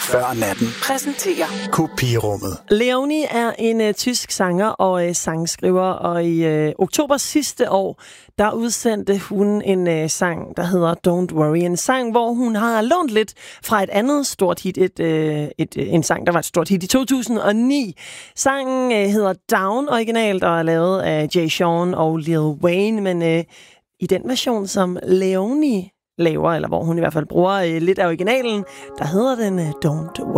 Før natten. Præsenterer Kopirummet. Leonie er en tysk sanger og sangskriver, og i oktober sidste år, der udsendte hun en sang, der hedder Don't Worry. En sang, hvor hun har lånt lidt fra et andet stort hit, en sang, der var et stort hit i 2009. Sangen hedder Down originalt og er lavet af Jay Sean og Lil Wayne, men i den version, som Leonie laver, eller hvor hun i hvert fald bruger lidt af originalen, der hedder den Don't Worry.